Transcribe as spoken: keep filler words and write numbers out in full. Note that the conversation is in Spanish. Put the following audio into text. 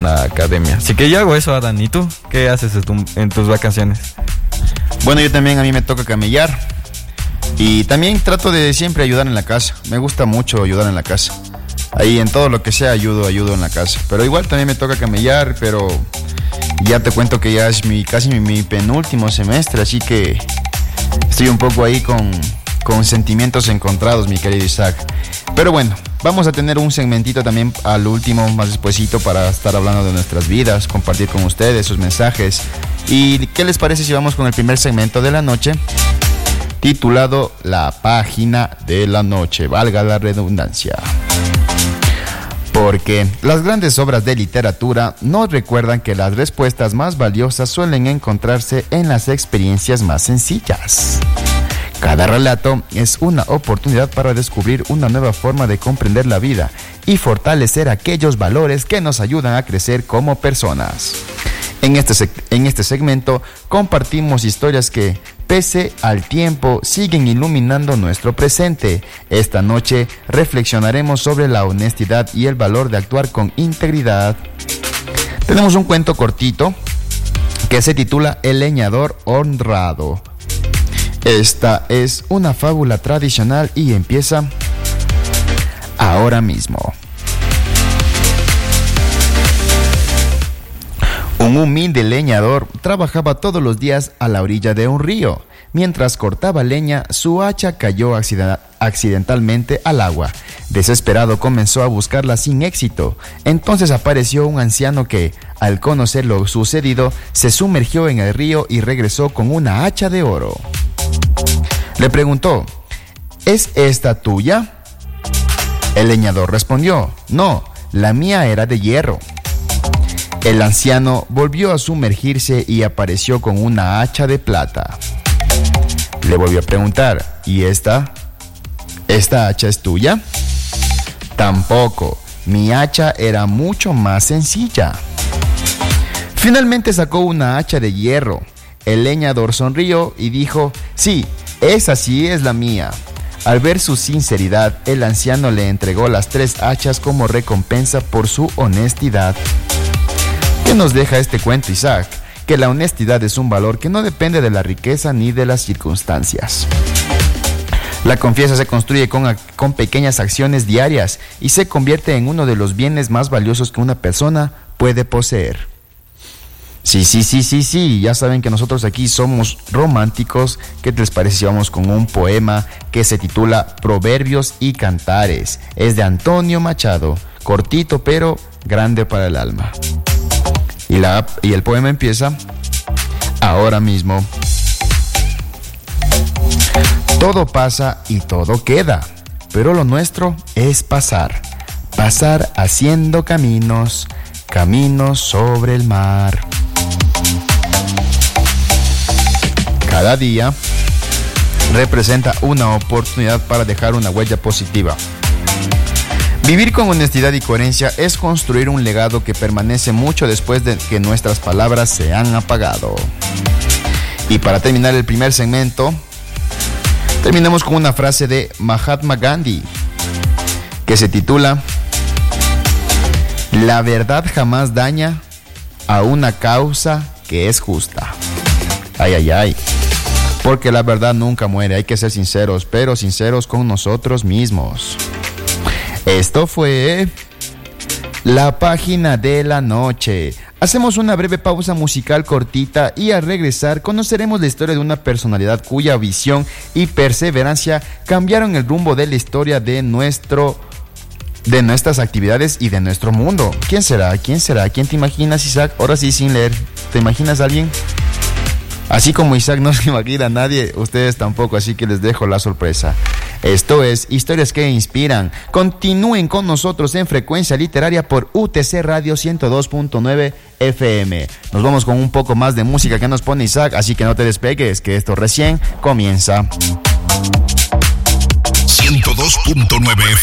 la academia. Así que yo hago eso, Adán. ¿Y tú? ¿Qué haces en, tu, en tus vacaciones? Bueno, yo también, a mí me toca camellar. Y también trato de siempre ayudar en la casa. Me gusta mucho ayudar en la casa. Ahí en todo lo que sea ayudo, ayudo en la casa. Pero igual también me toca camellar, pero ya te cuento que ya es mi casi mi, mi penúltimo semestre, así que estoy un poco ahí con, con sentimientos encontrados, mi querido Isaac. Pero bueno, vamos a tener un segmentito también al último, más despuesito, para estar hablando de nuestras vidas, compartir con ustedes sus mensajes. ¿Y qué les parece si vamos con el primer segmento de la noche? Titulado La Página de la Noche, valga la redundancia. Porque las grandes obras de literatura nos recuerdan que las respuestas más valiosas suelen encontrarse en las experiencias más sencillas. Cada relato es una oportunidad para descubrir una nueva forma de comprender la vida y fortalecer aquellos valores que nos ayudan a crecer como personas. En este, seg- en este segmento compartimos historias que, pese al tiempo, siguen iluminando nuestro presente. Esta noche reflexionaremos sobre la honestidad y el valor de actuar con integridad. Tenemos un cuento cortito que se titula El leñador honrado. Esta es una fábula tradicional y empieza ahora mismo. Un humilde leñador trabajaba todos los días a la orilla de un río. Mientras cortaba leña, su hacha cayó accident- accidentalmente al agua. Desesperado comenzó a buscarla sin éxito. Entonces apareció un anciano que, al conocer lo sucedido, se sumergió en el río y regresó con una hacha de oro. Le preguntó: ¿es esta tuya? El leñador respondió: no, la mía era de hierro. El anciano volvió a sumergirse y apareció con una hacha de plata. Le volvió a preguntar: ¿y esta? ¿Esta hacha es tuya? Tampoco, mi hacha era mucho más sencilla. Finalmente sacó una hacha de hierro. El leñador sonrió y dijo: sí, esa sí es la mía. Al ver su sinceridad, el anciano le entregó las tres hachas como recompensa por su honestidad. ¿Qué nos deja este cuento, Isaac? Que la honestidad es un valor que no depende de la riqueza ni de las circunstancias. La confianza se construye con, con pequeñas acciones diarias y se convierte en uno de los bienes más valiosos que una persona puede poseer. Sí, sí, sí, sí, sí, ya saben que nosotros aquí somos románticos. ¿Qué les parece si vamos con un poema que se titula Proverbios y Cantares? Es de Antonio Machado, cortito pero grande para el alma. Y, la, y el poema empieza ahora mismo. Todo pasa y todo queda, pero lo nuestro es pasar. Pasar haciendo caminos, caminos sobre el mar. Cada día representa una oportunidad para dejar una huella positiva. Vivir con honestidad y coherencia es construir un legado que permanece mucho después de que nuestras palabras se han apagado. Y para terminar el primer segmento, terminamos con una frase de Mahatma Gandhi que se titula: la verdad jamás daña a una causa que es justa. Ay, ay, ay. Porque la verdad nunca muere, hay que ser sinceros, pero sinceros con nosotros mismos. Esto fue La Página de la Noche. Hacemos una breve pausa musical cortita y al regresar conoceremos la historia de una personalidad cuya visión y perseverancia cambiaron el rumbo de la historia de nuestro, de nuestras actividades y de nuestro mundo. ¿Quién será? ¿Quién será? ¿Quién te imaginas, Isaac? Ahora sí, sin leer. ¿Te imaginas a alguien? Así como Isaac no se imagina a nadie, ustedes tampoco, así que les dejo la sorpresa. Esto es Historias que Inspiran. Continúen con nosotros en Frecuencia Literaria por U T C Radio ciento dos punto nueve F M. Nos vamos con un poco más de música que nos pone Isaac, así que no te despegues, que esto recién comienza. ciento dos punto nueve